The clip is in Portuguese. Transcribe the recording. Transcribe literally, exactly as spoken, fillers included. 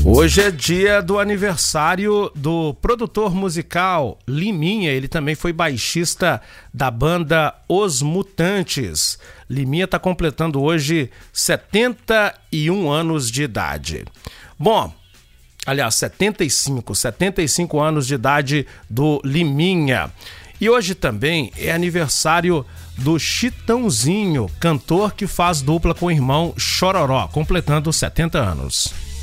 Hoje é dia do aniversário do produtor musical Liminha. Ele também foi baixista da banda Os Mutantes. Liminha está completando hoje setenta e um anos de idade. Bom, aliás, setenta e cinco, setenta e cinco anos de idade do Liminha. E hoje também é aniversário do Chitãozinho, cantor que faz dupla com o irmão Chororó, completando setenta anos.